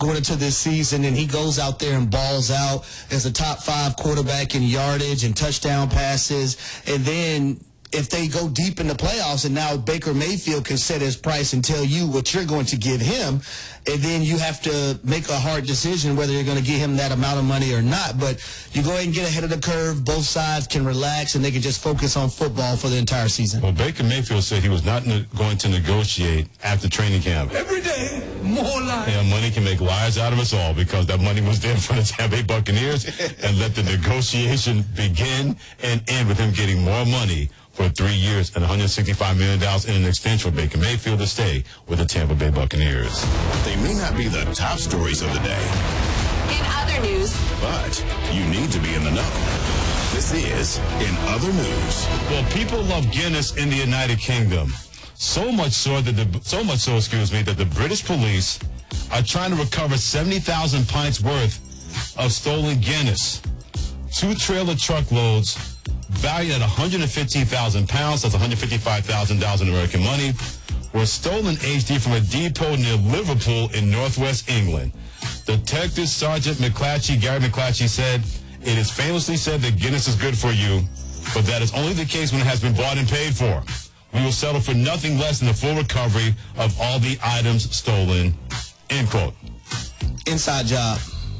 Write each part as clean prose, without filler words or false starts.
going into this season, and he goes out there and balls out as a top 5 quarterback in yardage and touchdown passes, and then if they go deep in the playoffs and now Baker Mayfield can set his price and tell you what you're going to give him, and then you have to make a hard decision whether you're going to give him that amount of money or not. But you go ahead and get ahead of the curve. Both sides can relax, and they can just focus on football for the entire season. Well, Baker Mayfield said he was not going to negotiate after training camp. Every day, more lies. Yeah, money can make liars out of us all, because that money was there for the Tampa Bay Buccaneers, and let the negotiation begin and end with him getting more money for 3 years and $165 million in an extension for Baker Mayfield to stay with the Tampa Bay Buccaneers. They may not be the top stories of the day. In other news. But you need to be in the know. This is In Other News. Well, people love Guinness in the United Kingdom. So much so, that the British police are trying to recover 70,000 pints worth of stolen Guinness. 2 trailer truckloads valued at 115,000 pounds, that's $155,000 in American money, were stolen HD from a depot near Liverpool in northwest England. Detective Sergeant Gary McClatchy said, "It is famously said that Guinness is good for you, but that is only the case when it has been bought and paid for. We will settle for nothing less than the full recovery of all the items stolen," end quote. Inside job.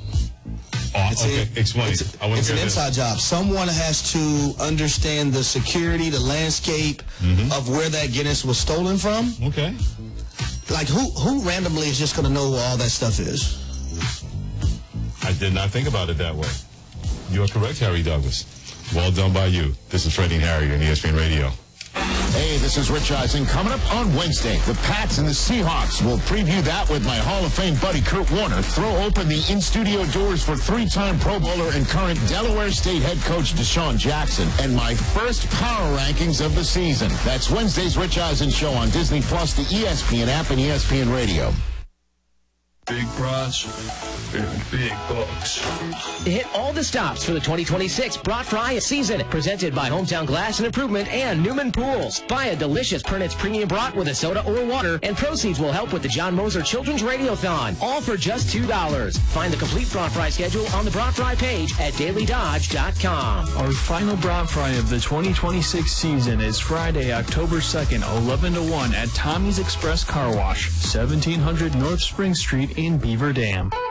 Okay, explain. It's an inside job. Someone has to understand the security, the landscape of where that Guinness was stolen from. Okay. Like, who randomly is just going to know where all that stuff is? I did not think about it that way. You are correct, Harry Douglas. Well done by you. This is Freddie and Harry on ESPN Radio. Hey, this is Rich Eisen. Coming up on Wednesday, the Pats and the Seahawks. We'll preview that with my Hall of Fame buddy Kurt Warner. Throw open the in-studio doors for 3-time Pro Bowler and current Delaware State head coach Deshaun Jackson. And my first power rankings of the season. That's Wednesday's Rich Eisen Show on Disney+, the ESPN app, and ESPN Radio. Big prize and big bucks. Hit all the stops for the 2026 Brat Fry season. Presented by Hometown Glass and Improvement and Newman Pools. Buy a delicious Pernitz Premium Brat with a soda or water, and proceeds will help with the John Moser Children's Radiothon. All for just $2. Find the complete Brat Fry schedule on the Brat Fry page at dailydodge.com. Our final Brat Fry of the 2026 season is Friday, October 2nd, 11 to 1 at Tommy's Express Car Wash, 1700 North Spring Street in Beaver Dam.